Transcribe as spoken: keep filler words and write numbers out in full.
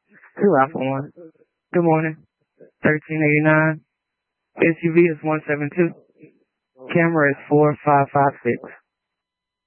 Two Alpha One. Good morning. thirteen eighty-nine. S U V is one seven two. Camera is four five five six.